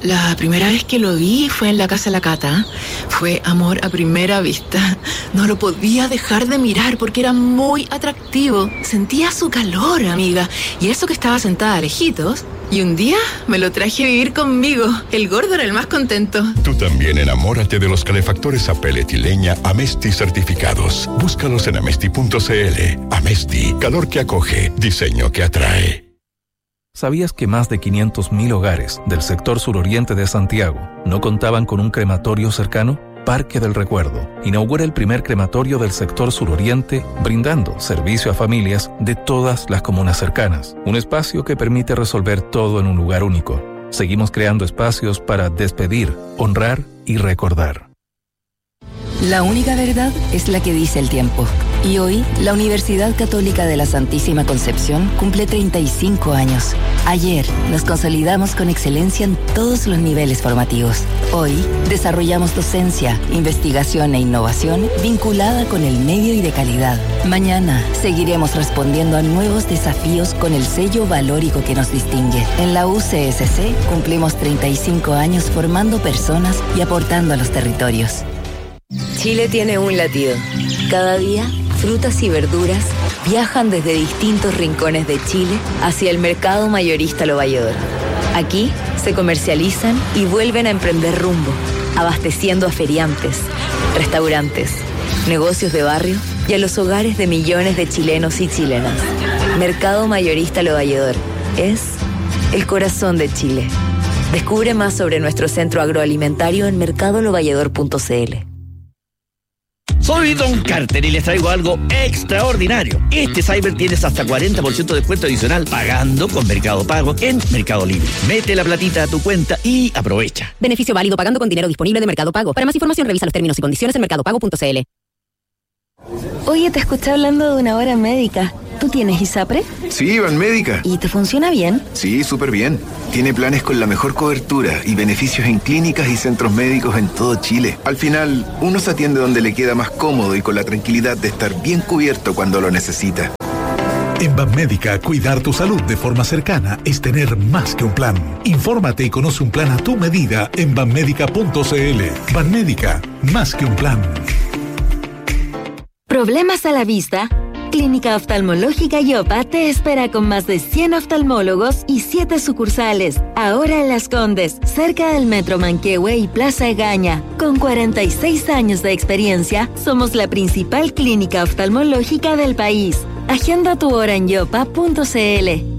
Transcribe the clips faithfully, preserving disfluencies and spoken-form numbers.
La primera vez que lo vi fue en la casa de la Cata. Fue amor a primera vista. No lo podía dejar de mirar porque era muy atractivo. Sentía su calor, amiga. Y eso que estaba sentada a lejitos. Y un día me lo traje a vivir conmigo. El gordo era el más contento. Tú también enamórate de los calefactores a pellet y leña Amesti certificados. Búscalos en amesti punto cl. Amesti, calor que acoge, diseño que atrae. ¿Sabías que más de quinientos mil hogares del sector suroriente de Santiago no contaban con un crematorio cercano? Parque del Recuerdo inaugura el primer crematorio del sector suroriente, brindando servicio a familias de todas las comunas cercanas. Un espacio que permite resolver todo en un lugar único. Seguimos creando espacios para despedir, honrar y recordar. La única verdad es la que dice el tiempo. Y hoy, la Universidad Católica de la Santísima Concepción cumple treinta y cinco años. Ayer, nos consolidamos con excelencia en todos los niveles formativos. Hoy, desarrollamos docencia, investigación e innovación vinculada con el medio y de calidad. Mañana, seguiremos respondiendo a nuevos desafíos con el sello valórico que nos distingue. En la U C S C, cumplimos treinta y cinco años formando personas y aportando a los territorios. Chile tiene un latido. Cada día, frutas y verduras viajan desde distintos rincones de Chile hacia el mercado mayorista Lo Valledor. Aquí se comercializan y vuelven a emprender rumbo, abasteciendo a feriantes, restaurantes, negocios de barrio y a los hogares de millones de chilenos y chilenas. Mercado mayorista Lo Valledor es el corazón de Chile. Descubre más sobre nuestro centro agroalimentario en mercado lo valledor punto cl. Soy Don Carter y les traigo algo extraordinario. Este Cyber tienes hasta cuarenta por ciento de descuento adicional pagando con Mercado Pago en Mercado Libre. Mete la platita a tu cuenta y aprovecha. Beneficio válido pagando con dinero disponible de Mercado Pago. Para más información revisa los términos y condiciones en mercado pago punto cl. Oye, te escuché hablando de una hora médica. ¿Tú tienes ISAPRE? Sí, Banmédica. ¿Y te funciona bien? Sí, súper bien. Tiene planes con la mejor cobertura y beneficios en clínicas y centros médicos en todo Chile. Al final, uno se atiende donde le queda más cómodo y con la tranquilidad de estar bien cubierto cuando lo necesita. En Banmédica, cuidar tu salud de forma cercana es tener más que un plan. Infórmate y conoce un plan a tu medida en banmédica punto cl. Banmédica, más que un plan. ¿Problemas a la vista? Clínica Oftalmológica Yopa te espera con más de cien oftalmólogos y siete sucursales. Ahora en Las Condes, cerca del Metro Manquehue y Plaza Egaña. Con cuarenta y seis años de experiencia, somos la principal clínica oftalmológica del país. Agenda tu hora en yopa punto cl.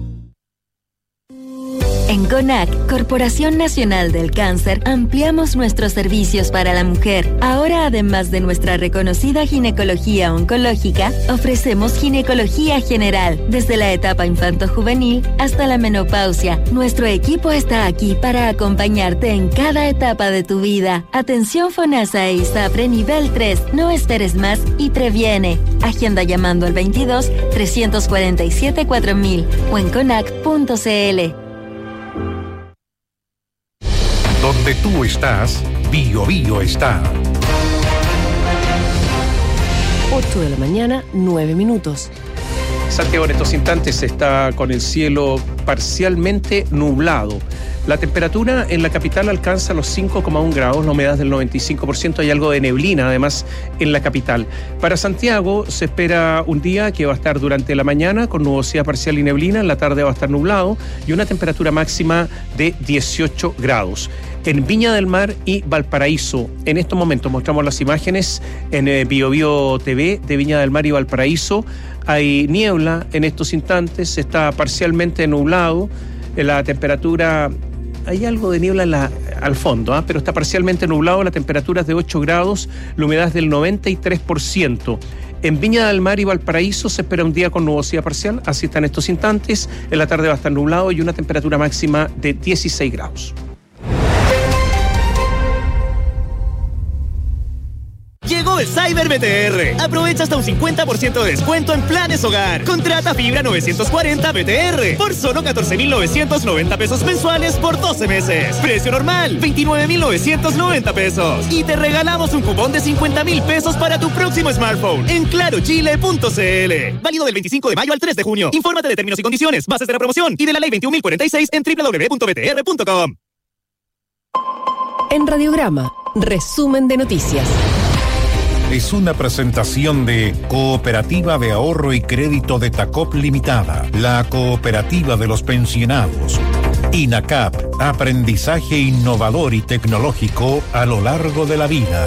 En CONAC, Corporación Nacional del Cáncer, ampliamos nuestros servicios para la mujer. Ahora, además de nuestra reconocida ginecología oncológica, ofrecemos ginecología general, desde la etapa infanto-juvenil hasta la menopausia. Nuestro equipo está aquí para acompañarte en cada etapa de tu vida. Atención FONASA e ISAPRE nivel tres. No esperes más y previene. Agenda llamando al veintidós, trescientos cuarenta y siete, cuatro mil o en conac punto cl. Donde tú estás, Bio Bio está. ocho de la mañana, nueve minutos. Santiago en estos instantes está con el cielo parcialmente nublado. La temperatura en la capital alcanza los cinco coma uno grados, la humedad del noventa y cinco por ciento, hay algo de neblina además en la capital. Para Santiago se espera un día que va a estar durante la mañana con nubosidad parcial y neblina, en la tarde va a estar nublado y una temperatura máxima de dieciocho grados. En Viña del Mar y Valparaíso, en estos momentos mostramos las imágenes en eh, Bio Bio T V de Viña del Mar y Valparaíso. Hay niebla en estos instantes, está parcialmente nublado, la temperatura... Hay algo de niebla en la, al fondo, ¿eh? pero está parcialmente nublado, la temperatura es de ocho grados, la humedad es del noventa y tres por ciento. En Viña del Mar y Valparaíso se espera un día con nubosidad parcial, así están estos instantes, en la tarde va a estar nublado y una temperatura máxima de dieciséis grados. Llegó el Cyber B T R. Aprovecha hasta un cincuenta por ciento de descuento en planes hogar. Contrata fibra novecientos cuarenta B T R por solo catorce mil novecientos noventa pesos mensuales por doce meses. Precio normal, veintinueve mil novecientos noventa pesos. Y te regalamos un cupón de cincuenta mil pesos para tu próximo smartphone en claro chile punto cl. Válido del veinticinco de mayo al tres de junio. Infórmate de términos y condiciones, bases de la promoción y de la ley veintiún mil cuarenta y seis en doble u doble u doble u punto b t r punto com. En Radiograma, resumen de noticias. Es una presentación de Cooperativa de Ahorro y Crédito de Tacop Limitada, la cooperativa de los pensionados. INACAP, aprendizaje innovador y tecnológico a lo largo de la vida.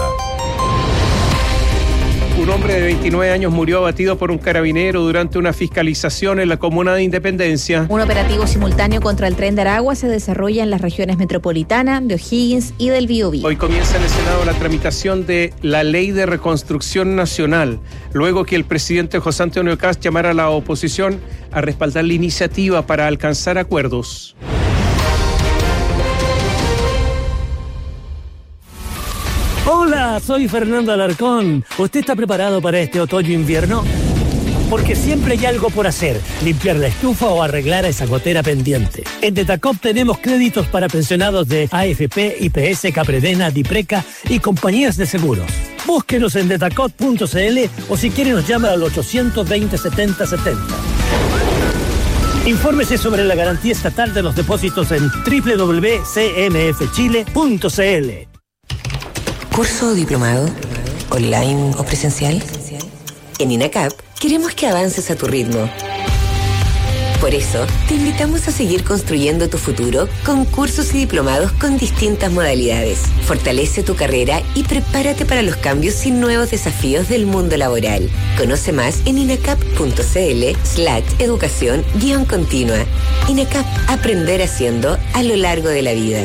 Un hombre de veintinueve años murió abatido por un carabinero durante una fiscalización en la comuna de Independencia. Un operativo simultáneo contra el Tren de Aragua se desarrolla en las regiones metropolitana, de O'Higgins y del Biobío. Hoy comienza en el Senado la tramitación de la Ley de Reconstrucción Nacional, luego que el presidente José Antonio Kast llamara a la oposición a respaldar la iniciativa para alcanzar acuerdos. Hola, soy Fernando Alarcón. ¿Usted está preparado para este otoño-invierno? Porque siempre hay algo por hacer, limpiar la estufa o arreglar esa gotera pendiente. En Detacop tenemos créditos para pensionados de A F P, I P S, Capredena, Dipreca y compañías de seguros. Búsquenos en detacop punto c l o si quiere nos llama al ochocientos veinte, setenta setenta. Infórmese sobre la garantía estatal de los depósitos en doble u doble u doble u punto c m f chile punto c l. ¿Curso o diplomado? ¿Online o presencial? En INACAP queremos que avances a tu ritmo. Por eso, te invitamos a seguir construyendo tu futuro con cursos y diplomados con distintas modalidades. Fortalece tu carrera y prepárate para los cambios y nuevos desafíos del mundo laboral. Conoce más en inacap punto c l slash educación guión continua. INACAP, aprender haciendo a lo largo de la vida.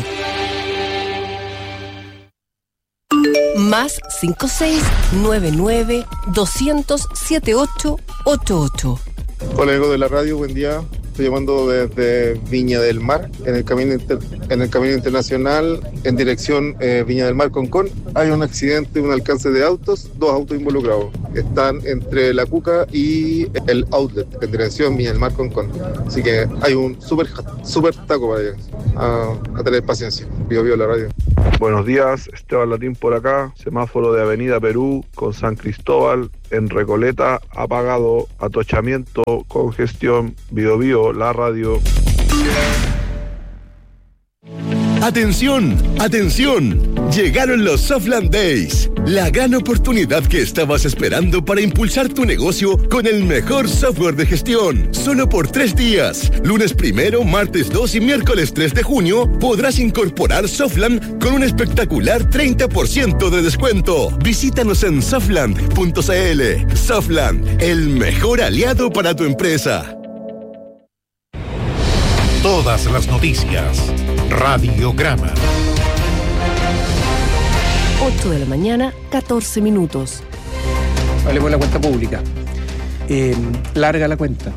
Más cinco seis nueve nueve dos cero cero siete ocho ocho ocho. Hola amigos de la radio, buen día. Estoy llamando desde Viña del Mar, en el camino inter, en el camino internacional, en dirección eh, Viña del Mar Concón. Hay un accidente, un alcance de autos, dos autos involucrados. Están entre La Cuca y el Outlet, en dirección Viña del Mar Concón. Así que hay un súper super taco para allá. A, a tener paciencia. Vivo, vivo la radio. Buenos días, Esteban Latín por acá, semáforo de Avenida Perú con San Cristóbal, en Recoleta, apagado, atochamiento, congestión, Bio Bio, la radio. ¡Atención! ¡Atención! Llegaron los Softland Days, la gran oportunidad que estabas esperando para impulsar tu negocio con el mejor software de gestión. Solo por tres días, lunes primero, martes dos y miércoles tres de junio, podrás incorporar Softland con un espectacular treinta por ciento de descuento. Visítanos en softland punto c l. Softland, el mejor aliado para tu empresa. Todas las noticias. Radiograma. ocho de la mañana, catorce minutos. Hablemos de la cuenta pública. Eh, larga la cuenta.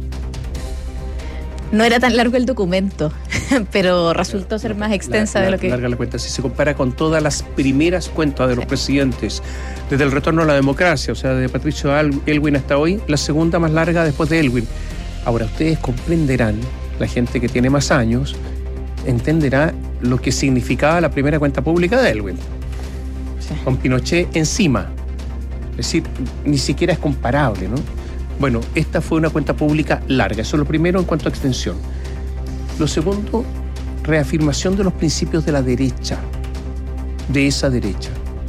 No era tan largo el documento, pero resultó ser más extensa la, la, de lo que... Larga la cuenta. Si se compara con todas las primeras cuentas de los presidentes, desde el retorno a la democracia, o sea, de Patricio Elwin hasta hoy, la segunda más larga después de Elwin. Ahora, ustedes comprenderán, la gente que tiene más años, entenderá lo que significaba la primera cuenta pública de Elwin. Sí. Con Pinochet encima. Es decir, ni siquiera es comparable, ¿no? Bueno, esta fue una cuenta pública larga. Eso es lo primero en cuanto a extensión. Lo segundo, reafirmación de los principios de la derecha, de esa derecha.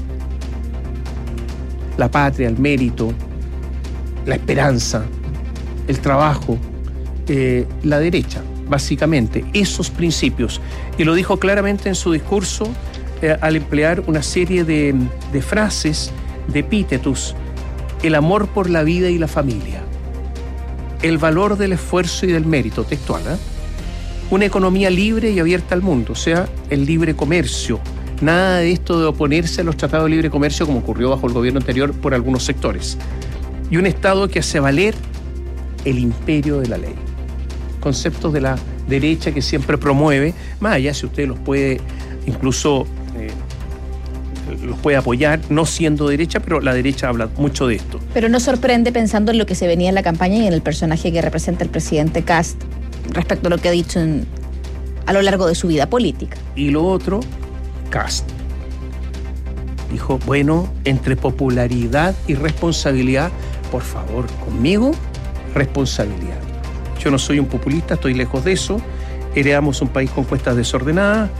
La patria, el mérito, la esperanza, el trabajo, eh, la derecha. Básicamente, esos principios. Y lo dijo claramente en su discurso eh, al emplear una serie de, de frases, de epítetos. El amor por la vida y la familia. El valor del esfuerzo y del mérito, textual. ¿eh? Una economía libre y abierta al mundo, o sea, el libre comercio. Nada de esto de oponerse a los tratados de libre comercio como ocurrió bajo el gobierno anterior por algunos sectores. Y un Estado que hace valer el imperio de la ley. Conceptos de la derecha que siempre promueve, más allá si usted los puede incluso eh, los puede apoyar, no siendo derecha, pero la derecha habla mucho de esto. Pero no sorprende pensando en lo que se venía en la campaña y en el personaje que representa el presidente Kast respecto a lo que ha dicho en, a lo largo de su vida política. Y lo otro, Kast dijo, bueno, entre popularidad y responsabilidad, por favor, conmigo, responsabilidad. Yo no soy un populista, estoy lejos de eso. Heredamos un país con cuestas desordenadas,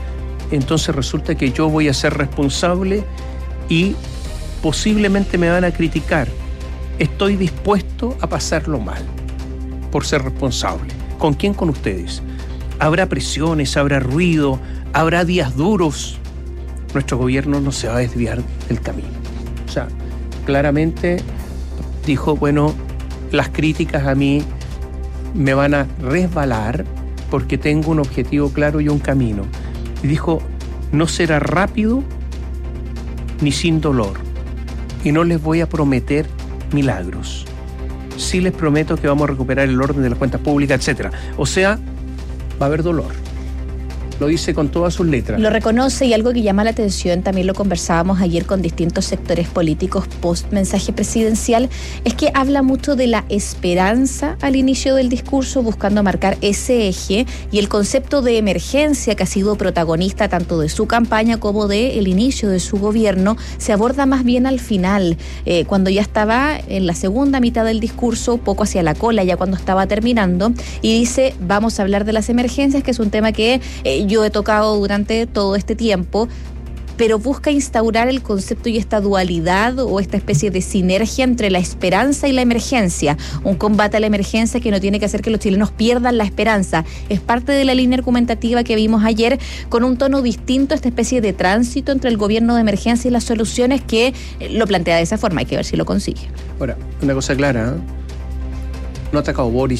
entonces resulta que yo voy a ser responsable y posiblemente me van a criticar. Estoy dispuesto a pasarlo mal por ser responsable. ¿Con quién? Con ustedes. Habrá presiones, habrá ruido, habrá días duros. Nuestro gobierno no se va a desviar del camino. O sea, claramente dijo, bueno, las críticas a mí me van a resbalar porque tengo un objetivo claro y un camino. Y dijo, no será rápido ni sin dolor. Y no les voy a prometer milagros. Sí les prometo que vamos a recuperar el orden de las cuentas públicas, etcétera. O sea, va a haber dolor. Lo dice con todas sus letras. Lo reconoce, y algo que llama la atención, también lo conversábamos ayer con distintos sectores políticos post mensaje presidencial, es que habla mucho de la esperanza al inicio del discurso, buscando marcar ese eje, y el concepto de emergencia que ha sido protagonista tanto de su campaña como del inicio de su gobierno, se aborda más bien al final, eh, cuando ya estaba en la segunda mitad del discurso, poco hacia la cola, ya cuando estaba terminando, y dice, vamos a hablar de las emergencias, que es un tema que eh, yo he tocado durante todo este tiempo, pero busca instaurar el concepto y esta dualidad o esta especie de sinergia entre la esperanza y la emergencia, un combate a la emergencia que no tiene que hacer que los chilenos pierdan la esperanza. Es parte de la línea argumentativa que vimos ayer, con un tono distinto, esta especie de tránsito entre el gobierno de emergencia y las soluciones, que lo plantea de esa forma. Hay que ver si lo consigue. Ahora, una cosa clara, ¿eh? No ha atacado Boris.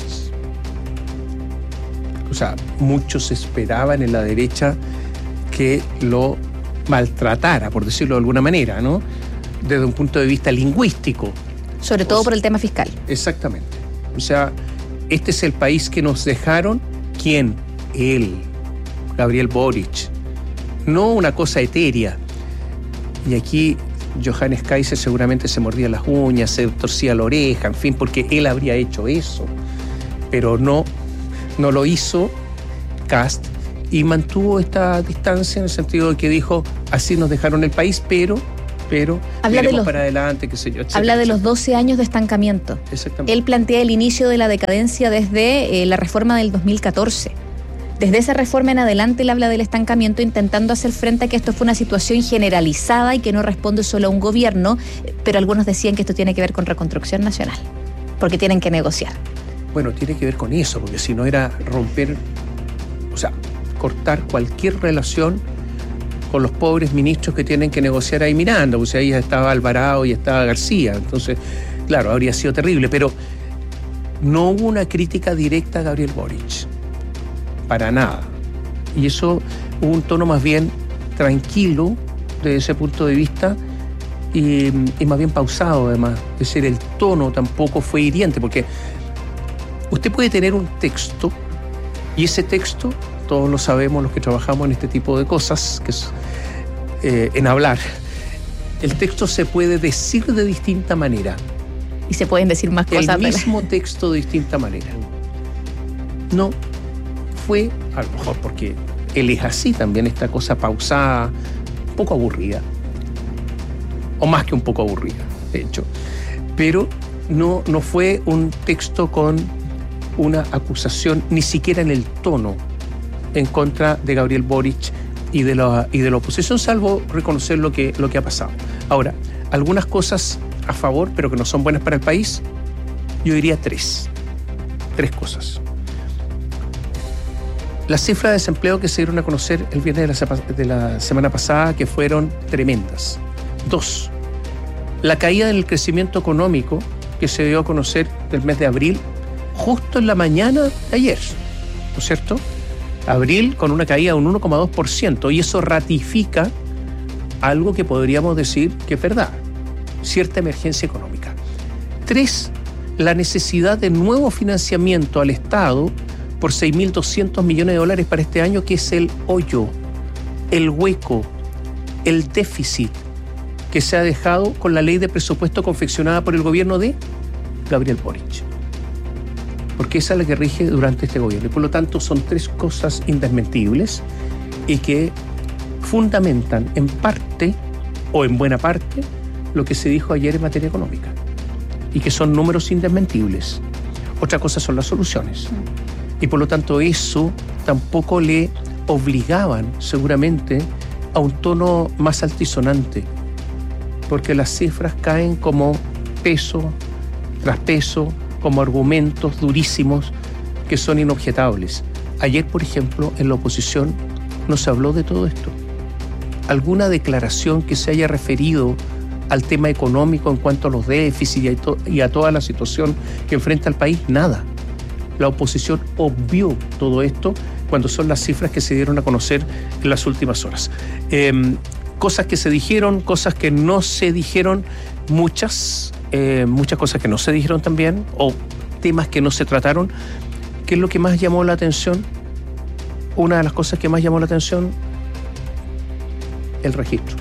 O sea, muchos esperaban en la derecha que lo maltratara, por decirlo de alguna manera, ¿no? Desde un punto de vista lingüístico. Sobre todo o sea, por el tema fiscal. Exactamente. O sea, este es el país que nos dejaron, ¿quién? Él, Gabriel Boric. No una cosa etérea. Y aquí Johannes Kaiser seguramente se mordía las uñas, se torcía la oreja, en fin, porque él habría hecho eso. Pero no... No lo hizo Kast y mantuvo esta distancia en el sentido de que dijo, así nos dejaron el país, pero, pero habla de los, para adelante, qué sé yo, etcétera, habla de etcétera. los doce años de estancamiento. Exactamente. Él plantea el inicio de la decadencia desde eh, la reforma del dos mil catorce. Desde esa reforma en adelante él habla del estancamiento, intentando hacer frente a que esto fue una situación generalizada y que no responde solo a un gobierno, pero algunos decían que esto tiene que ver con reconstrucción nacional, porque tienen que negociar. Bueno, tiene que ver con eso, porque si no era romper, o sea, cortar cualquier relación con los pobres ministros que tienen que negociar ahí Miranda, o sea, ahí estaba Alvarado y estaba García, entonces, claro, habría sido terrible, pero no hubo una crítica directa a Gabriel Boric, para nada, y eso hubo un tono más bien tranquilo desde ese punto de vista, y, y más bien pausado además, es decir, el tono tampoco fue hiriente, porque usted puede tener un texto y ese texto, todos lo sabemos los que trabajamos en este tipo de cosas, que es eh, en hablar, el texto se puede decir de distinta manera. Y se pueden decir más cosas. El mismo pero... texto de distinta manera. No, fue a lo mejor porque él es así también, esta cosa pausada, un poco aburrida. O más que un poco aburrida, de hecho. Pero no, no fue un texto con una acusación, ni siquiera en el tono, en contra de Gabriel Boric y de la, y de la oposición, salvo reconocer lo que, lo que ha pasado. Ahora, algunas cosas a favor, pero que no son buenas para el país, yo diría tres. Tres cosas. Las cifras de desempleo que se dieron a conocer el viernes de la, de la semana pasada, que fueron tremendas. Dos, la caída en el crecimiento económico que se dio a conocer del mes de abril, justo en la mañana de ayer, ¿no es cierto? Abril con una caída de un uno coma dos por ciento, y eso ratifica algo que podríamos decir que es verdad, cierta emergencia económica. Tres, la necesidad de nuevo financiamiento al Estado por seis mil doscientos millones de dólares para este año, que es el hoyo, el hueco, el déficit que se ha dejado con la ley de presupuesto confeccionada por el gobierno de Gabriel Boric. Porque esa es la que rige durante este gobierno. Y por lo tanto son tres cosas indesmentibles y que fundamentan en parte o en buena parte lo que se dijo ayer en materia económica. Y que son números indesmentibles. Otra cosa son las soluciones. Y por lo tanto eso tampoco le obligaban seguramente a un tono más altisonante, porque las cifras caen como peso tras peso, como argumentos durísimos que son inobjetables. Ayer, por ejemplo, en la oposición no se habló de todo esto. ¿Alguna declaración que se haya referido al tema económico en cuanto a los déficits y a, to- y a toda la situación que enfrenta el país? Nada. La oposición obvió todo esto cuando son las cifras que se dieron a conocer en las últimas horas. Eh, cosas que se dijeron, cosas que no se dijeron, muchas, eh, muchas cosas que no se dijeron también, o temas que no se trataron. ¿Qué es lo que más llamó la atención? Una de las cosas que más llamó la atención, el registro.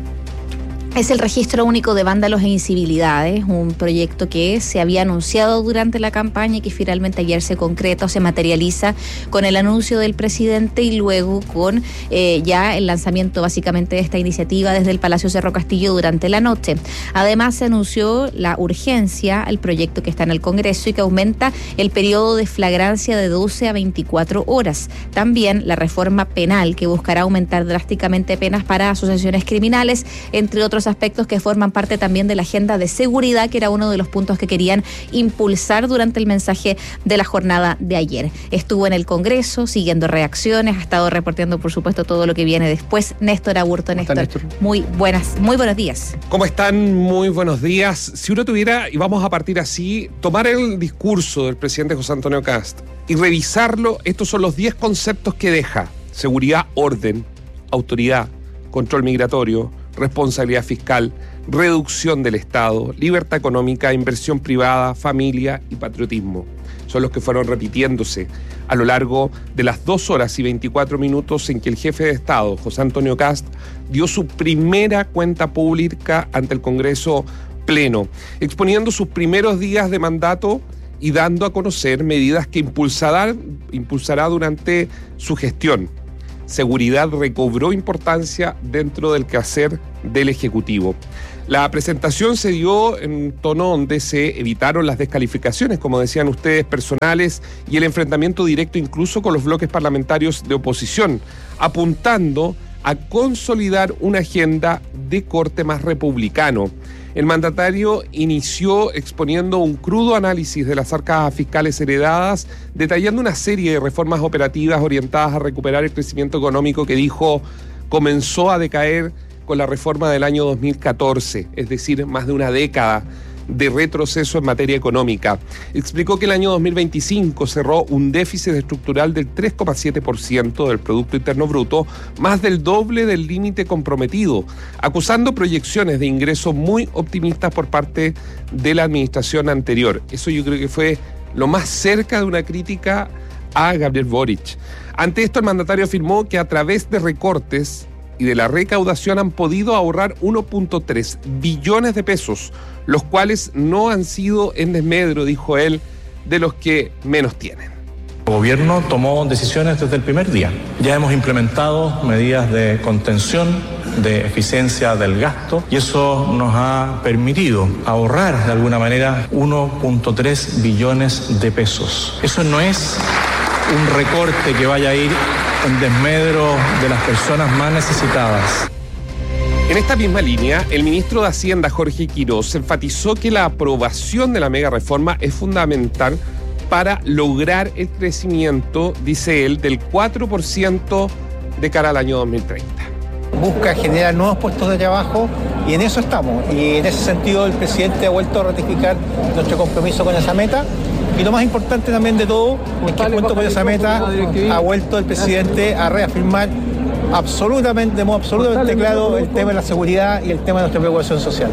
Es el Registro Único de Vándalos e Incivilidades, un proyecto que se había anunciado durante la campaña y que finalmente ayer se concreta o se materializa con el anuncio del presidente y luego con eh, ya el lanzamiento básicamente de esta iniciativa desde el Palacio Cerro Castillo durante la noche. Además se anunció la urgencia al proyecto que está en el Congreso y que aumenta el periodo de flagrancia de doce a veinticuatro horas. También la reforma penal que buscará aumentar drásticamente penas para asociaciones criminales, entre otros aspectos que forman parte también de la agenda de seguridad, que era uno de los puntos que querían impulsar durante el mensaje de la jornada de ayer. Estuvo en el Congreso siguiendo reacciones, ha estado reporteando por supuesto todo lo que viene después. Néstor Aburto. Néstor, Néstor, muy buenas, muy buenos días. ¿Cómo están? Muy buenos días. Si uno tuviera, y vamos a partir así, tomar el discurso del presidente José Antonio Kast y revisarlo, estos son los diez conceptos que deja: seguridad, orden, autoridad, control migratorio, responsabilidad fiscal, reducción del Estado, libertad económica, inversión privada, familia y patriotismo. Son los que fueron repitiéndose a lo largo de las dos horas y veinticuatro minutos en que el jefe de Estado, José Antonio Kast, dio su primera cuenta pública ante el Congreso pleno, exponiendo sus primeros días de mandato y dando a conocer medidas que impulsará, impulsará durante su gestión. Seguridad recobró importancia dentro del quehacer del Ejecutivo. La presentación se dio en un tono donde se evitaron las descalificaciones, como decían ustedes, personales, y el enfrentamiento directo incluso con los bloques parlamentarios de oposición, apuntando a consolidar una agenda de corte más republicano. El mandatario inició exponiendo un crudo análisis de las arcas fiscales heredadas, detallando una serie de reformas operativas orientadas a recuperar el crecimiento económico que dijo comenzó a decaer con la reforma del año dos mil catorce, es decir, más de una década de retroceso en materia económica. Explicó que el año dos mil veinticinco cerró un déficit estructural del tres coma siete por ciento del Producto Interno Bruto, más del doble del límite comprometido, acusando proyecciones de ingresos muy optimistas por parte de la administración anterior. Eso yo creo que fue lo más cerca de una crítica a Gabriel Boric. Ante esto, el mandatario afirmó que a través de recortes y de la recaudación han podido ahorrar uno punto tres billones de pesos, los cuales no han sido en desmedro, dijo él, de los que menos tienen. El gobierno tomó decisiones desde el primer día. Ya hemos implementado medidas de contención, de eficiencia del gasto, y eso nos ha permitido ahorrar de alguna manera uno punto tres billones de pesos. Eso no es un recorte que vaya a ir en desmedro de las personas más necesitadas. En esta misma línea, el ministro de Hacienda, Jorge Quiroz, enfatizó que la aprobación de la mega reforma es fundamental para lograr el crecimiento, dice él, del cuatro por ciento de cara al año dos mil treinta. Busca generar nuevos puestos de trabajo y en eso estamos. Y en ese sentido el presidente ha vuelto a ratificar nuestro compromiso con esa meta. Y lo más importante también de todo es que junto con esa meta ha vuelto el presidente a reafirmar absolutamente, de modo absolutamente claro el tema de la seguridad y el tema de nuestra preocupación social.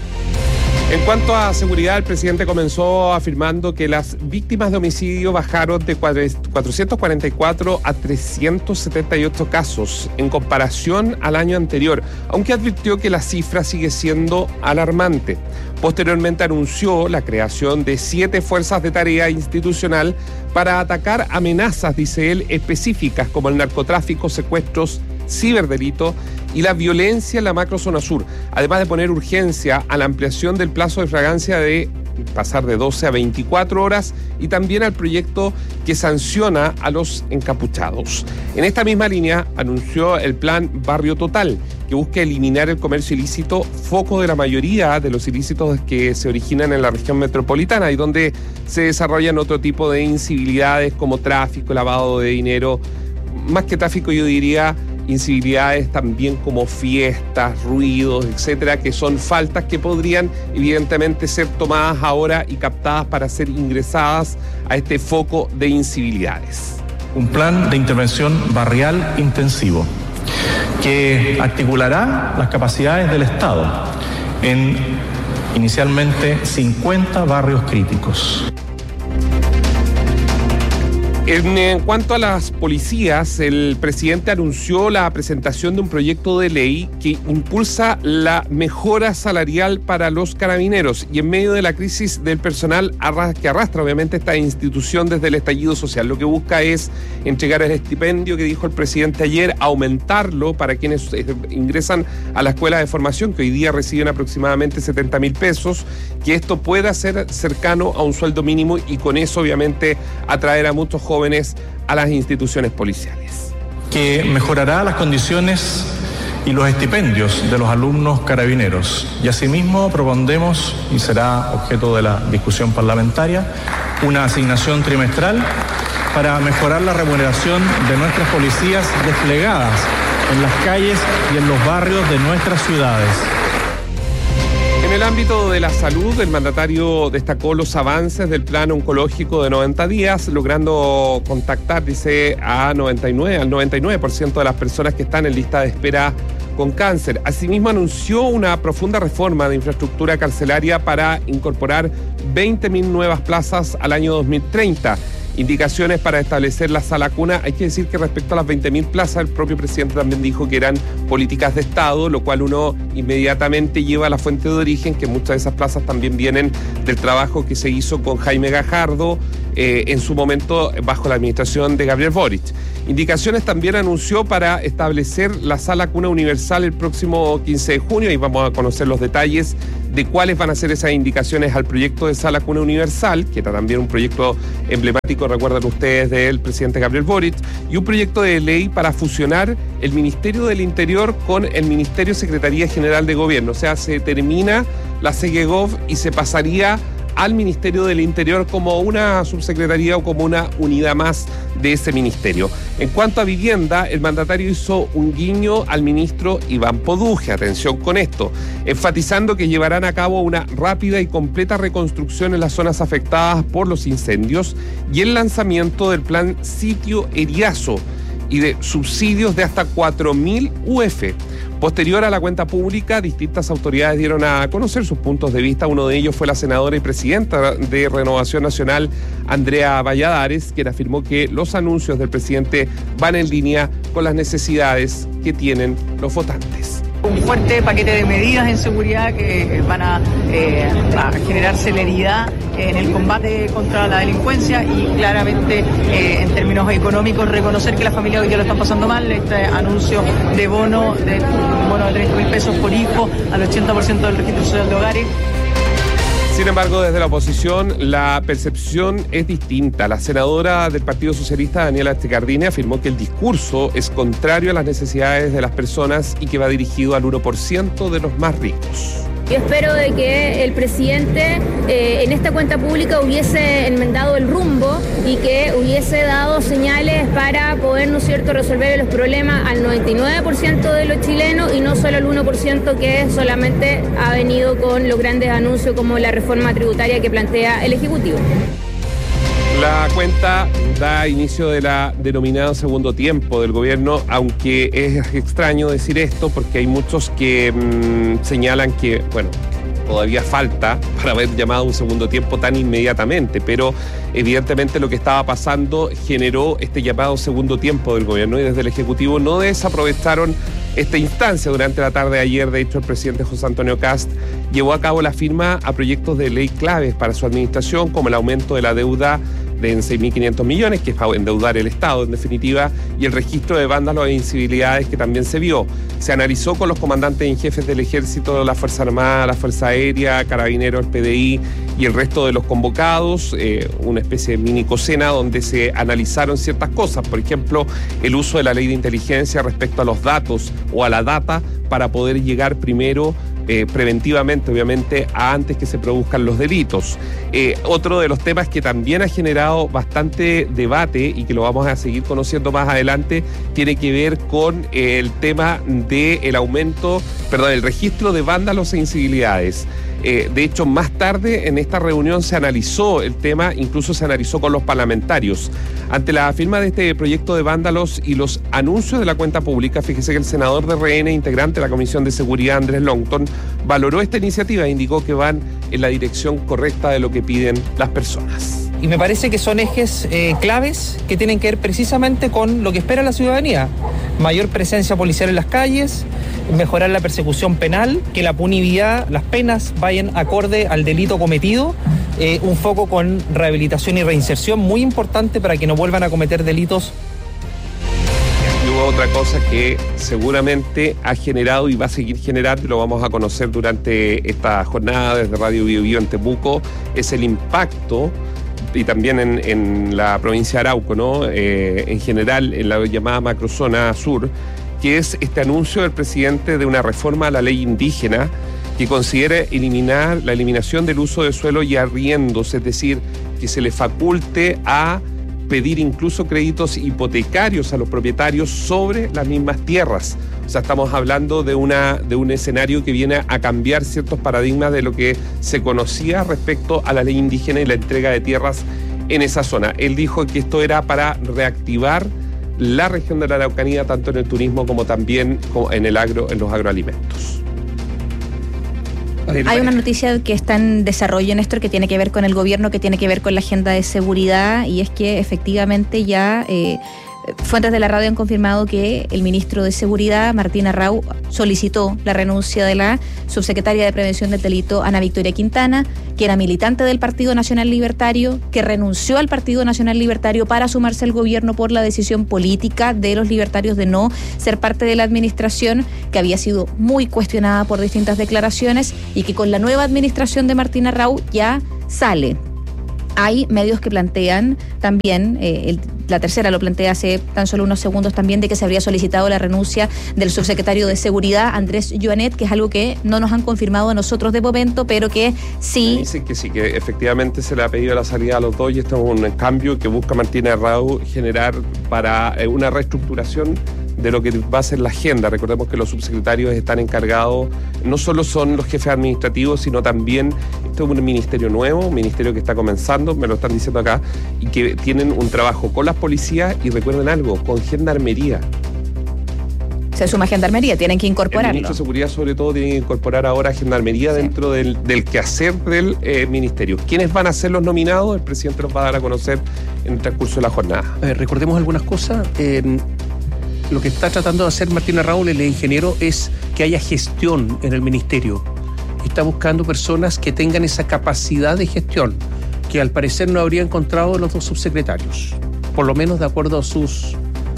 En cuanto a seguridad, el presidente comenzó afirmando que las víctimas de homicidio bajaron de cuatrocientos cuarenta y cuatro a trescientos setenta y ocho casos en comparación al año anterior, aunque advirtió que la cifra sigue siendo alarmante. Posteriormente anunció la creación de siete fuerzas de tarea institucional para atacar amenazas, dice él, específicas como el narcotráfico, secuestros, ciberdelito y la violencia en la macrozona sur, además de poner urgencia a la ampliación del plazo de fragancia de pasar de doce a veinticuatro horas, y también al proyecto que sanciona a los encapuchados. En esta misma línea anunció el plan Barrio Total, que busca eliminar el comercio ilícito, foco de la mayoría de los ilícitos que se originan en la región metropolitana y donde se desarrollan otro tipo de incivilidades como tráfico, lavado de dinero. Más que tráfico, yo diría incivilidades también como fiestas, ruidos, etcétera, que son faltas que podrían evidentemente ser tomadas ahora y captadas para ser ingresadas a este foco de incivilidades. Un plan de intervención barrial intensivo que articulará las capacidades del Estado en inicialmente cincuenta barrios críticos. En, en cuanto a las policías, el presidente anunció la presentación de un proyecto de ley que impulsa la mejora salarial para los carabineros y en medio de la crisis del personal que arrastra obviamente esta institución desde el estallido social. Lo que busca es entregar el estipendio que dijo el presidente ayer, aumentarlo para quienes ingresan a la escuela de formación, que hoy día reciben aproximadamente setenta mil pesos, que esto pueda ser cercano a un sueldo mínimo y con eso obviamente atraer a muchos jóvenes jóvenes a las instituciones policiales. Que mejorará las condiciones y los estipendios de los alumnos carabineros. Y asimismo propondremos, y será objeto de la discusión parlamentaria, una asignación trimestral para mejorar la remuneración de nuestras policías desplegadas en las calles y en los barrios de nuestras ciudades. En el ámbito de la salud, el mandatario destacó los avances del plan oncológico de noventa días, logrando contactar, dice, a noventa y nueve, al noventa y nueve por ciento de las personas que están en lista de espera con cáncer. Asimismo, anunció una profunda reforma de infraestructura carcelaria para incorporar veinte mil nuevas plazas al año dos mil treinta. Indicaciones para establecer la sala cuna. Hay que decir que respecto a las veinte mil plazas, el propio presidente también dijo que eran políticas de Estado, lo cual uno inmediatamente lleva a la fuente de origen, que muchas de esas plazas también vienen del trabajo que se hizo con Jaime Gajardo eh, en su momento bajo la administración de Gabriel Boric. Indicaciones también anunció para establecer la sala cuna universal el próximo quince de junio y vamos a conocer los detalles de cuáles van a ser esas indicaciones al proyecto de sala cuna universal, que era también un proyecto emblemático, recuerdan ustedes, del presidente Gabriel Boric, y un proyecto de ley para fusionar el Ministerio del Interior con el Ministerio Secretaría General de Gobierno. O sea, se termina la SEGEGOV y se pasaría al Ministerio del Interior como una subsecretaría o como una unidad más de ese ministerio. En cuanto a vivienda, el mandatario hizo un guiño al ministro Iván Poduje, atención con esto, enfatizando que llevarán a cabo una rápida y completa reconstrucción en las zonas afectadas por los incendios y el lanzamiento del plan Sitio Eriazo y de subsidios de hasta cuatro mil U F. Posterior a la cuenta pública, distintas autoridades dieron a conocer sus puntos de vista. Uno de ellos fue la senadora y presidenta de Renovación Nacional, Andrea Valladares, quien afirmó que los anuncios del presidente van en línea con las necesidades que tienen los votantes. Un fuerte paquete de medidas en seguridad que van a, eh, a generar celeridad en el combate contra la delincuencia y claramente eh, en términos económicos reconocer que las familias hoy día lo están pasando mal. Este anuncio de bono de, bono de treinta mil pesos por hijo al ochenta por ciento del registro social de hogares. Sin embargo, desde la oposición, la percepción es distinta. La senadora del Partido Socialista, Daniela Estecardini, afirmó que el discurso es contrario a las necesidades de las personas y que va dirigido al uno por ciento de los más ricos. Yo espero de que el presidente eh, en esta cuenta pública hubiese enmendado el rumbo y que hubiese dado señales para poder, ¿no es cierto?, resolver los problemas al noventa y nueve por ciento de los chilenos y no solo al uno por ciento que solamente ha venido con los grandes anuncios como la reforma tributaria que plantea el Ejecutivo. La cuenta da inicio de la denominada segundo tiempo del gobierno, aunque es extraño decir esto porque hay muchos que mmm, señalan que, bueno, todavía falta para haber llamado un segundo tiempo tan inmediatamente, pero evidentemente lo que estaba pasando generó este llamado segundo tiempo del gobierno y desde el Ejecutivo no desaprovecharon esta instancia. Durante la tarde de ayer, de hecho, el presidente José Antonio Kast llevó a cabo la firma a proyectos de ley claves para su administración, como el aumento de la deuda de seis mil quinientos millones, que es para endeudar el Estado, en definitiva, y el registro de vándalos e incivilidades que también se vio. Se analizó con los comandantes en jefes del Ejército, la Fuerza Armada, la Fuerza Aérea, Carabineros, el P D I y el resto de los convocados, eh, una especie de mini cocena donde se analizaron ciertas cosas, por ejemplo, el uso de la ley de inteligencia respecto a los datos o a la data para poder llegar primero Eh, preventivamente, obviamente, a antes que se produzcan los delitos. Eh, otro de los temas que también ha generado bastante debate y que lo vamos a seguir conociendo más adelante tiene que ver con eh, el tema del aumento, perdón, el registro de vándalos e incivilidades. Eh, de hecho, más tarde en esta reunión se analizó el tema, incluso se analizó con los parlamentarios. Ante la firma de este proyecto de vándalos y los anuncios de la cuenta pública, fíjese que el senador de R N, integrante de la Comisión de Seguridad, Andrés Longton, valoró esta iniciativa e indicó que van en la dirección correcta de lo que piden las personas. Y me parece que son ejes eh, claves que tienen que ver precisamente con lo que espera la ciudadanía. Mayor presencia policial en las calles, mejorar la persecución penal, que la punibilidad, las penas vayan acorde al delito cometido, eh, un foco con rehabilitación y reinserción muy importante para que no vuelvan a cometer delitos. Y hubo otra cosa que seguramente ha generado y va a seguir generando, y lo vamos a conocer durante esta jornada desde Radio Bio Bio en Temuco, es el impacto, y también en, en la provincia de Arauco, ¿no? Eh, en general, en la llamada macrozona sur, que es este anuncio del presidente de una reforma a la ley indígena que considera eliminar la eliminación del uso de suelo y arriendos, es decir, que se le faculte a pedir incluso créditos hipotecarios a los propietarios sobre las mismas tierras. O sea, estamos hablando de, una, de un escenario que viene a cambiar ciertos paradigmas de lo que se conocía respecto a la ley indígena y la entrega de tierras en esa zona. Él dijo que esto era para reactivar la región de la Araucanía, tanto en el turismo como también en el agro, en los agroalimentos. Hay una noticia que está en desarrollo, Néstor, que tiene que ver con el gobierno, que tiene que ver con la agenda de seguridad, y es que efectivamente ya eh, fuentes de la radio han confirmado que el ministro de Seguridad, Martín Arrau, solicitó la renuncia de la subsecretaria de Prevención del Delito, Ana Victoria Quintana, que era militante del Partido Nacional Libertario, que renunció al Partido Nacional Libertario para sumarse al gobierno por la decisión política de los libertarios de no ser parte de la administración, que había sido muy cuestionada por distintas declaraciones y que con la nueva administración de Martín Arrau ya sale. Hay medios que plantean también, eh, el, la tercera lo plantea hace tan solo unos segundos también, de que se habría solicitado la renuncia del subsecretario de Seguridad, Andrés Joanet, que es algo que no nos han confirmado a nosotros de momento, pero que sí. Dicen que sí, que efectivamente se le ha pedido la salida a los dos, y esto es un cambio que busca Martín Arrau generar para una reestructuración de lo que va a ser la agenda. Recordemos que los subsecretarios están encargados, no solo son los jefes administrativos, sino también, esto es un ministerio nuevo, un ministerio que está comenzando, me lo están diciendo acá, y que tienen un trabajo con las policías y, recuerden algo, con gendarmería. Se suma gendarmería, tienen que incorporarlo. El ministro de Seguridad, sobre todo, tiene que incorporar ahora gendarmería sí. dentro del, del quehacer del eh, ministerio. ¿Quiénes van a ser los nominados? El presidente los va a dar a conocer en el transcurso de la jornada. A ver, recordemos algunas cosas. Eh, Lo que está tratando de hacer Martín Arrau, el ingeniero, es que haya gestión en el ministerio. Está buscando personas que tengan esa capacidad de gestión, que al parecer no habría encontrado los dos subsecretarios, por lo menos de acuerdo a sus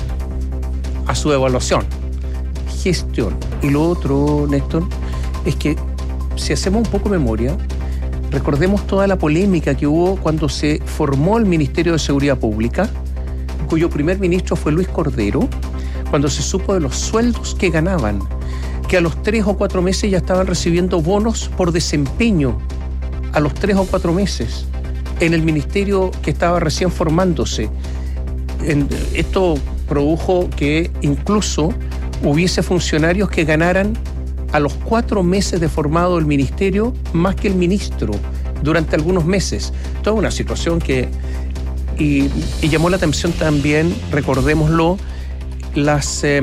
a su evaluación. Gestión. Y lo otro, Néstor, es que si hacemos un poco de memoria, recordemos toda la polémica que hubo cuando se formó el Ministerio de Seguridad Pública, cuyo primer ministro fue Luis Cordero, cuando se supo de los sueldos que ganaban, que a los tres o cuatro meses ya estaban recibiendo bonos por desempeño, a los tres o cuatro meses, en el ministerio que estaba recién formándose. En, esto produjo que incluso hubiese funcionarios que ganaran a los cuatro meses de formado el ministerio más que el ministro durante algunos meses. Toda una situación que... Y, y llamó la atención también, recordémoslo, Las, eh,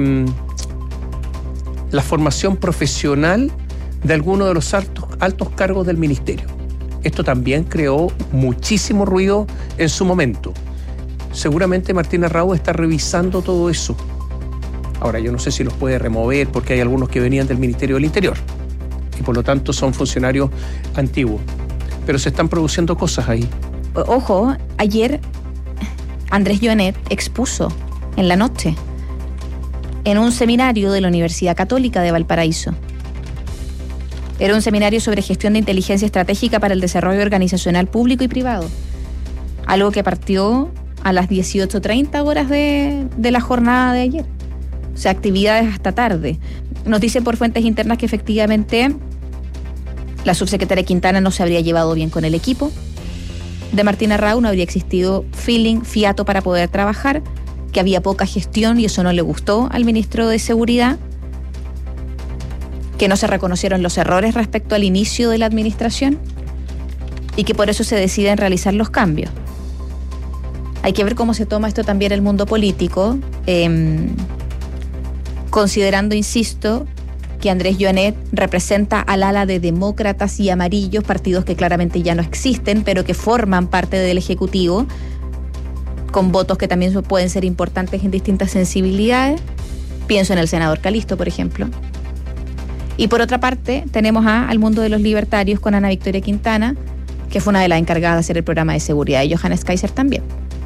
la formación profesional de algunos de los altos, altos cargos del ministerio. Esto también creó muchísimo ruido en su momento. Seguramente Martín Arrau está revisando todo eso. Ahora, yo no sé si los puede remover porque hay algunos que venían del Ministerio del Interior y por lo tanto son funcionarios antiguos. Pero se están produciendo cosas ahí. Ojo, ayer Andrés Joanet expuso en la noche en un seminario de la Universidad Católica de Valparaíso. Era un seminario sobre gestión de inteligencia estratégica para el desarrollo organizacional público y privado. Algo que partió a las dieciocho treinta horas de, de la jornada de ayer. O sea, actividades hasta tarde. Nos dicen por fuentes internas que efectivamente la subsecretaria Quintana no se habría llevado bien con el equipo de Martín Arrau, no habría existido feeling, fiato para poder trabajar, que había poca gestión y eso no le gustó al ministro de Seguridad, que no se reconocieron los errores respecto al inicio de la administración y que por eso se deciden realizar los cambios. Hay que ver cómo se toma esto también el mundo político, eh, considerando, insisto, que Andrés Joanet representa al ala de demócratas y amarillos, partidos que claramente ya no existen, pero que forman parte del Ejecutivo, con votos que también pueden ser importantes en distintas sensibilidades. Pienso en el senador Calisto, por ejemplo. Y por otra parte, tenemos a, al mundo de los libertarios con Ana Victoria Quintana, que fue una de las encargadas de hacer el programa de seguridad, y Johannes Kaiser también.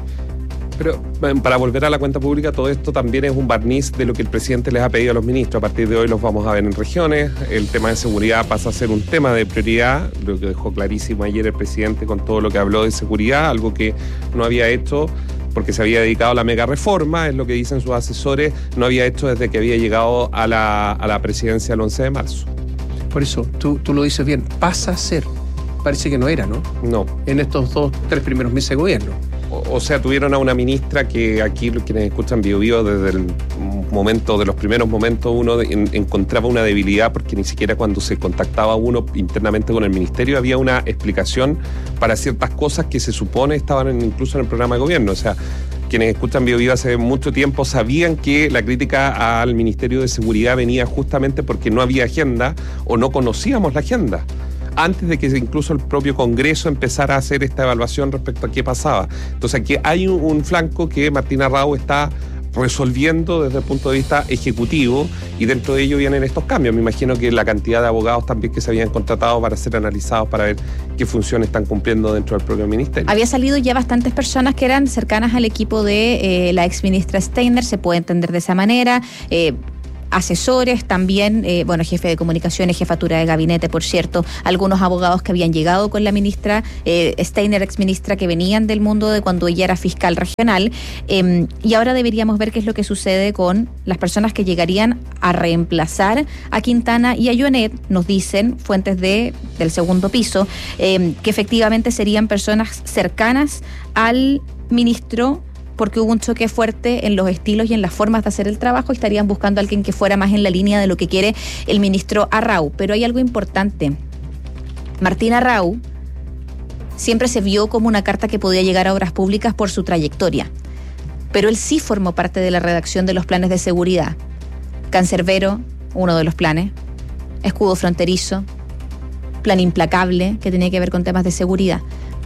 Pero para volver a la cuenta pública, todo esto también es un barniz de lo que el presidente les ha pedido a los ministros. A partir de hoy los vamos a ver en regiones. El tema de seguridad pasa a ser un tema de prioridad, lo que dejó clarísimo ayer el presidente con todo lo que habló de seguridad, algo que no había hecho porque se había dedicado a la mega reforma, es lo que dicen sus asesores, no había hecho desde que había llegado a la, a la presidencia el once de marzo. Por eso, tú, tú lo dices bien, pasa a ser. Parece que no era, ¿no? No. En estos dos, tres primeros meses de gobierno. O, o sea, tuvieron a una ministra que aquí, quienes escuchan Bio Bio, desde el momento, de los primeros momentos, uno de, en, encontraba una debilidad porque ni siquiera cuando se contactaba uno internamente con el ministerio había una explicación para ciertas cosas que se supone estaban en, incluso en el programa de gobierno. O sea, quienes escuchan Bio Bio hace mucho tiempo sabían que la crítica al Ministerio de Seguridad venía justamente porque no había agenda o no conocíamos la agenda, antes de que incluso el propio Congreso empezara a hacer esta evaluación respecto a qué pasaba. Entonces aquí hay un, un flanco que Martín Arrau está resolviendo desde el punto de vista ejecutivo y dentro de ello vienen estos cambios. Me imagino que la cantidad de abogados también que se habían contratado para ser analizados para ver qué funciones están cumpliendo dentro del propio ministerio. Había salido ya bastantes personas que eran cercanas al equipo de eh, la exministra Steiner, se puede entender de esa manera. Eh, asesores también, eh, bueno, jefe de comunicaciones, jefatura de gabinete, por cierto, algunos abogados que habían llegado con la ministra eh, Steiner, exministra, que venían del mundo de cuando ella era fiscal regional, eh, y ahora deberíamos ver qué es lo que sucede con las personas que llegarían a reemplazar a Quintana y a Joanet. Nos dicen fuentes de, del segundo piso eh, que efectivamente serían personas cercanas al ministro, porque hubo un choque fuerte en los estilos y en las formas de hacer el trabajo y estarían buscando a alguien que fuera más en la línea de lo que quiere el ministro Arrau. Pero hay algo importante. Martín Arrau siempre se vio como una carta que podía llegar a obras públicas por su trayectoria, pero él sí formó parte de la redacción de los planes de seguridad. Cancerbero, uno de los planes, escudo fronterizo, plan implacable, que tenía que ver con temas de seguridad.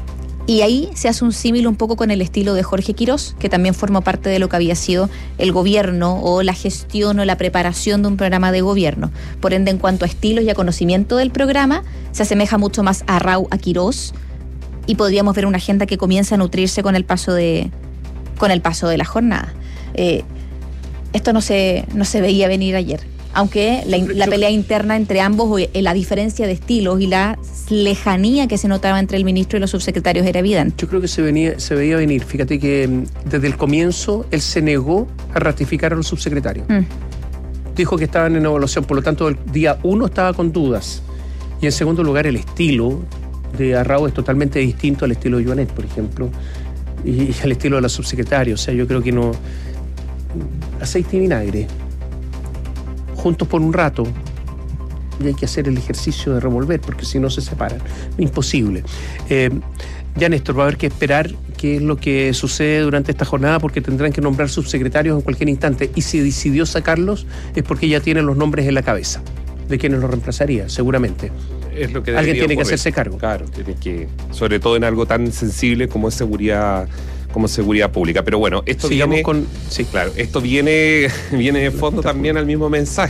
Y ahí se hace un símil un poco con el estilo de Jorge Quirós, que también formó parte de lo que había sido el gobierno o la gestión o la preparación de un programa de gobierno. Por ende, en cuanto a estilos y a conocimiento del programa, se asemeja mucho más a Arrau, a Quirós, y podríamos ver una agenda que comienza a nutrirse con el paso de, con el paso de la jornada. Eh, esto no se, no se veía venir ayer. Aunque la, la pelea interna entre ambos, la diferencia de estilos y la lejanía que se notaba entre el ministro y los subsecretarios era evidente. Yo creo que se, venía, se veía venir. Fíjate que desde el comienzo él se negó a ratificar a los subsecretarios. Mm. Dijo que estaban en evaluación, por lo tanto el día uno estaba con dudas. Y en segundo lugar, el estilo de Arrau es totalmente distinto al estilo de Joanet, por ejemplo, y, y al estilo de la subsecretaria. O sea, yo creo que no... aceite y vinagre. Juntos por un rato, y hay que hacer el ejercicio de revolver, porque si no se separan. Imposible. Eh, ya, Néstor, va a haber que esperar qué es lo que sucede durante esta jornada, porque tendrán que nombrar subsecretarios en cualquier instante, y si decidió sacarlos es porque ya tienen los nombres en la cabeza de quienes los reemplazaría, seguramente. Es lo que alguien tiene ocurrir. que hacerse cargo. Claro, tiene que, sobre todo en algo tan sensible como es seguridad como seguridad pública. Pero bueno, esto Sigamos viene con... sí, claro, esto viene viene de fondo también al mismo mensaje, que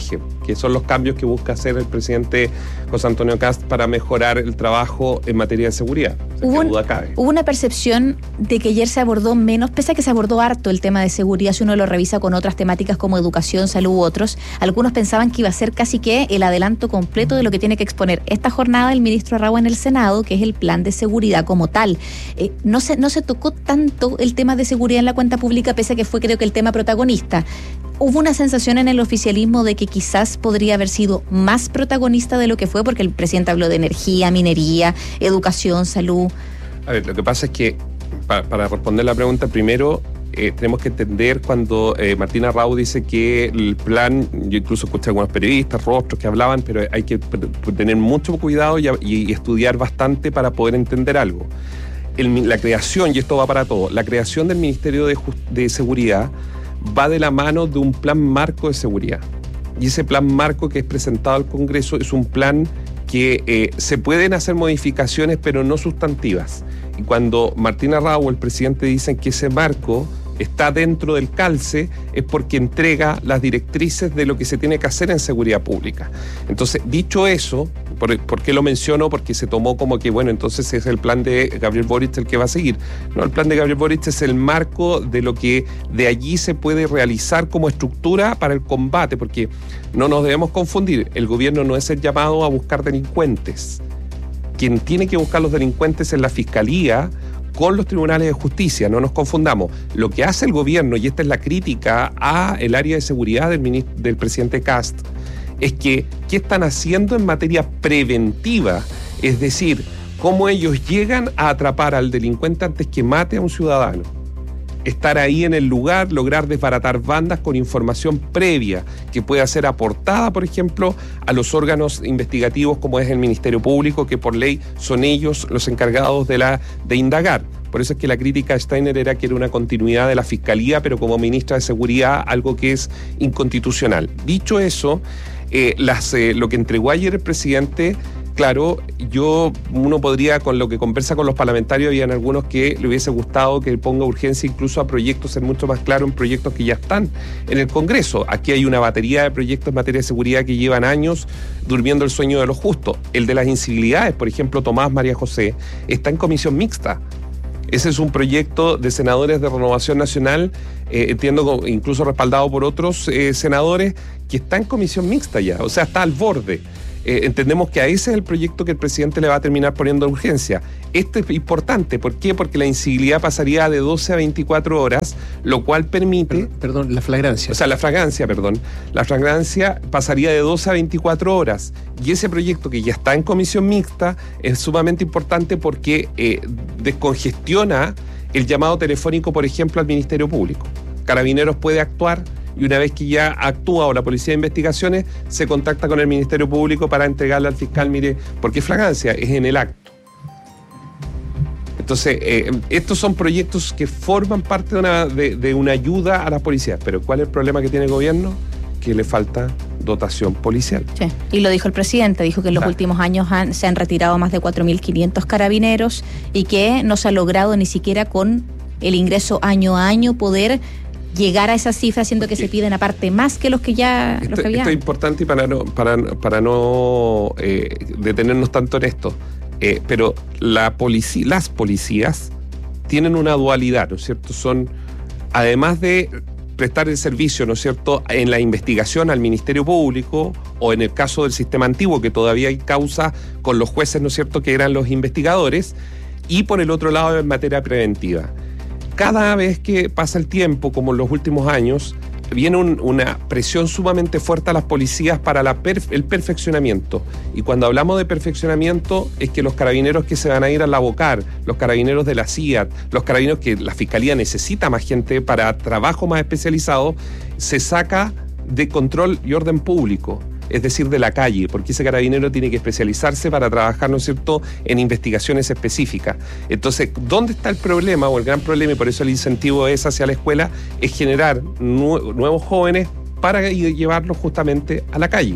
que son los cambios que busca hacer el presidente José Antonio Kast para mejorar el trabajo en materia de seguridad. Hubo, un, hubo una percepción de que ayer se abordó menos, pese a que se abordó harto el tema de seguridad, si uno lo revisa con otras temáticas como educación, salud u otros, algunos pensaban que iba a ser casi que el adelanto completo de lo que tiene que exponer esta jornada el ministro Arrau en el Senado, que es el plan de seguridad como tal. Eh, no se, no se tocó tanto el tema de seguridad en la cuenta pública, pese a que fue creo que el tema protagonista. Hubo una sensación en el oficialismo de que quizás podría haber sido más protagonista de lo que fue, porque el presidente habló de energía, minería, educación, salud. A ver, lo que pasa es que, para, para responder la pregunta, primero eh, tenemos que entender cuando eh, Martín Arrau dice que el plan, yo incluso escuché a algunos periodistas, rostros que hablaban, pero hay que tener mucho cuidado y, y estudiar bastante para poder entender algo. El, la creación, y esto va para todo, la creación del Ministerio de, Just, de Seguridad va de la mano de un plan marco de seguridad. Y ese plan marco que es presentado al Congreso es un plan que eh, se pueden hacer modificaciones, pero no sustantivas. Y cuando Martín Arrau, el presidente, dicen que ese marco está dentro del calce, es porque entrega las directrices de lo que se tiene que hacer en seguridad pública. Entonces, dicho eso, ¿por, ¿por qué lo menciono? Porque se tomó como que, bueno, entonces es el plan de Gabriel Boric el que va a seguir. No, el plan de Gabriel Boric es el marco de lo que de allí se puede realizar como estructura para el combate, porque no nos debemos confundir, el gobierno no es el llamado a buscar delincuentes. Quien tiene que buscar los delincuentes es la Fiscalía, con los tribunales de justicia, no nos confundamos. Lo que hace el gobierno, y esta es la crítica a el área de seguridad del, ministro, del presidente Kast, es que ¿qué están haciendo en materia preventiva? Es decir, cómo ellos llegan a atrapar al delincuente antes que mate a un ciudadano. Estar ahí en el lugar, lograr desbaratar bandas con información previa que pueda ser aportada, por ejemplo, a los órganos investigativos como es el Ministerio Público, que por ley son ellos los encargados de, la, de indagar. Por eso es que la crítica a Steiner era que era una continuidad de la Fiscalía, pero como ministra de Seguridad, algo que es inconstitucional. Dicho eso, eh, las, eh, lo que entregó ayer el presidente... Claro, yo, uno podría, con lo que conversa con los parlamentarios, habían algunos que le hubiese gustado que ponga urgencia incluso a proyectos, ser mucho más claro en proyectos que ya están en el Congreso. Aquí hay una batería de proyectos en materia de seguridad que llevan años durmiendo el sueño de los justos. El de las incivilidades, por ejemplo, Tomás María José, está en comisión mixta. Ese es un proyecto de senadores de Renovación Nacional, eh, entiendo incluso respaldado por otros eh, senadores, que está en comisión mixta ya, o sea, está al borde. Eh, entendemos que a ese es el proyecto que el presidente le va a terminar poniendo urgencia. Esto es importante, ¿por qué? Porque la incivilidad pasaría de doce a veinticuatro horas, lo cual permite... Perdón, perdón, la flagrancia. O sea, la fragancia, perdón. La fragancia pasaría de doce a veinticuatro horas. Y ese proyecto que ya está en comisión mixta es sumamente importante porque eh, descongestiona el llamado telefónico, por ejemplo, al Ministerio Público. Carabineros puede actuar y una vez que ya actúa o la Policía de Investigaciones se contacta con el Ministerio Público para entregarle al fiscal, mire, porque es fragancia, es en el acto. Entonces, eh, estos son proyectos que forman parte de una, de, de una ayuda a las policías. Pero ¿cuál es el problema que tiene el gobierno? Que le falta dotación policial. Sí, y lo dijo el presidente, dijo que en los claro. últimos años han, se han retirado más de cuatro mil quinientos carabineros y que no se ha logrado ni siquiera con el ingreso año a año poder llegar a esa cifra, siendo que se piden aparte más que los que ya esto, los que habían. Esto es importante y para no, para, para no eh, detenernos tanto en esto, eh, pero la polici- las policías tienen una dualidad, ¿no es cierto? Son, además de prestar el servicio, ¿no es cierto?, en la investigación al Ministerio Público, o en el caso del sistema antiguo, que todavía hay causa con los jueces, ¿no es cierto?, que eran los investigadores, y por el otro lado en materia preventiva. Cada vez que pasa el tiempo, como en los últimos años, viene un, una presión sumamente fuerte a las policías para la perf- el perfeccionamiento. Y cuando hablamos de perfeccionamiento, es que los carabineros que se van a ir a la Bocar, los carabineros de la C I A T, los carabineros que la Fiscalía necesita más gente para trabajo más especializado, se saca de control y orden público, es decir, de la calle, porque ese carabinero tiene que especializarse para trabajar, ¿no es cierto?, en investigaciones específicas. Entonces, ¿dónde está el problema o el gran problema? Y por eso el incentivo es hacia la escuela, es generar nu- nuevos jóvenes para llevarlos justamente a la calle.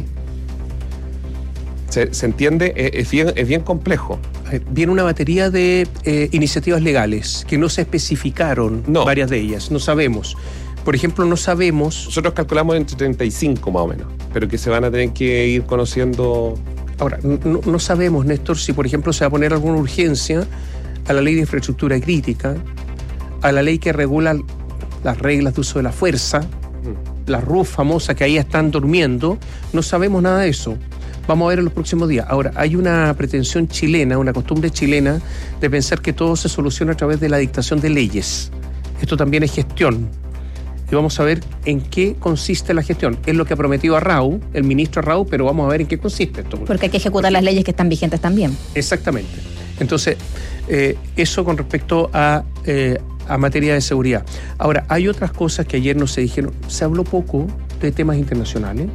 ¿Se, se entiende? Es, es, bien, es bien complejo. Viene una batería de eh, iniciativas legales que no se especificaron, no. varias de ellas, no sabemos. Por ejemplo, no sabemos... Nosotros calculamos entre treinta y cinco más o menos. pero que se van a tener que ir conociendo. Ahora, no, no sabemos, Néstor, si por ejemplo se va a poner alguna urgencia a la ley de infraestructura crítica, a la ley que regula las reglas de uso de la fuerza, mm. la R U F famosa que ahí están durmiendo. No sabemos nada de eso. Vamos a ver en los próximos días. Ahora, hay una pretensión chilena, una costumbre chilena de pensar que todo se soluciona a través de la dictación de leyes. Esto también es gestión. Y vamos a ver en qué consiste la gestión. Es lo que ha prometido Arrau, el ministro Arrau, pero vamos a ver en qué consiste esto. Porque hay que ejecutar las leyes que están vigentes también. Exactamente. Entonces, eh, eso con respecto a, eh, a materia de seguridad. Ahora, hay otras cosas que ayer no se dijeron. Se habló poco de temas internacionales.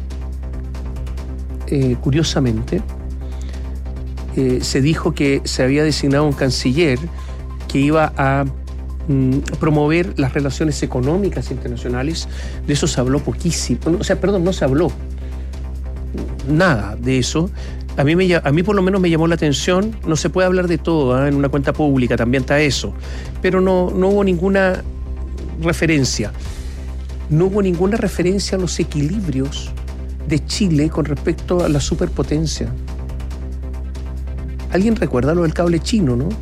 Eh, curiosamente, eh, se dijo que se había designado un canciller que iba a promover las relaciones económicas internacionales. De eso se habló poquísimo, o sea, perdón, no se habló nada de eso. A mí, me, a mí por lo menos me llamó la atención. No se puede hablar de todo, ¿eh? En una cuenta pública también está eso, pero no, no hubo ninguna referencia no hubo ninguna referencia a los equilibrios de Chile con respecto a la superpotencia. ¿Alguien recuerda lo del cable chino, no?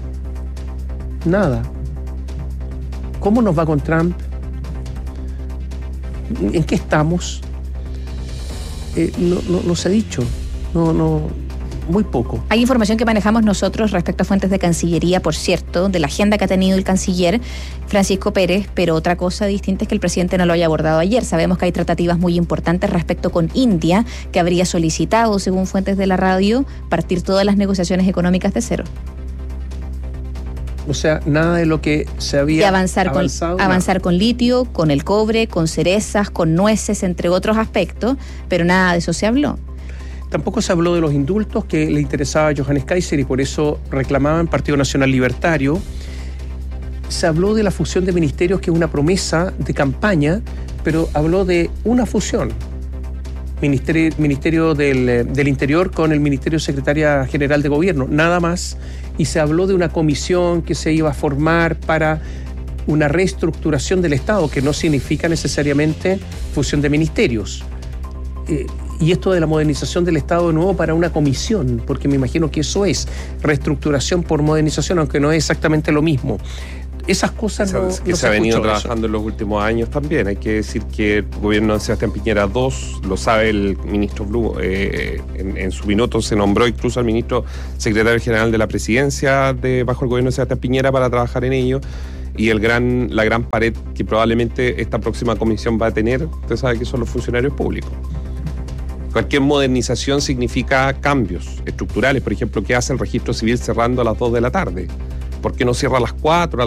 Nada. ¿Cómo nos va con Trump? ¿En qué estamos? Eh, no, no, no se ha dicho. No, no, muy poco. Hay información que manejamos nosotros respecto a fuentes de Cancillería, por cierto, de la agenda que ha tenido el canciller Francisco Pérez, pero otra cosa distinta es que el presidente no lo haya abordado ayer. Sabemos que hay tratativas muy importantes respecto con India, que habría solicitado, según fuentes de la radio, partir todas las negociaciones económicas de cero. O sea, nada de lo que se había y avanzar avanzado. Con, avanzar con litio, con el cobre, con cerezas, con nueces, entre otros aspectos, pero nada de eso se habló. Tampoco se habló de los indultos que le interesaba a Johannes Kaiser y por eso reclamaban Partido Nacional Libertario. Se habló de la fusión de ministerios, que es una promesa de campaña, pero habló de una fusión. Ministerio, Ministerio del, del Interior con el Ministerio Secretaria General de Gobierno, nada más. Y se habló de una comisión que se iba a formar para una reestructuración del Estado, que no significa necesariamente fusión de ministerios. Eh, y esto de la modernización del Estado de nuevo para una comisión, porque me imagino que eso es reestructuración por modernización, aunque no es exactamente lo mismo. Esas cosas no, que no se ha venido eso. trabajando en los últimos años también. Hay que decir que el gobierno de Sebastián Piñera dos, lo sabe el ministro Blum, eh, en, en su minuto se nombró incluso al ministro secretario general de la presidencia de bajo el gobierno de Sebastián Piñera para trabajar en ello. Y el gran, la gran pared que probablemente esta próxima comisión va a tener, usted sabe que son los funcionarios públicos. Cualquier modernización significa cambios estructurales. Por ejemplo, ¿qué hace el registro civil cerrando a las dos de la tarde? ¿Por qué no cierra a las cuatro?